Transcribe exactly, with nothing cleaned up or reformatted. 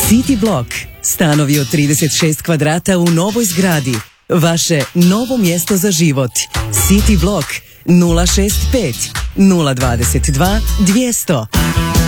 City Block. Stanovi od trideset šest kvadrata u novoj zgradi. Vaše novo mjesto za život. City Block nula šest pet nula dvadeset dva dvjesto.